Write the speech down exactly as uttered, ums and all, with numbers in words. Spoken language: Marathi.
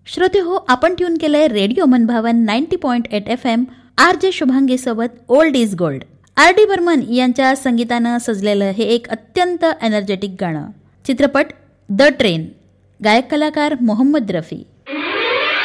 श्रोते हो, आपण ट्यून केलंय रेडिओ मनभावन ninety point eight F M. R J Shubhangi सोबत old is gold. R D Burman यांच्या संगीतानं सजलेलं हे एक अत्यंत एनर्जेटिक गाणं. चित्रपट द ट्रेन. गायक कलाकार मोहम्मद रफी.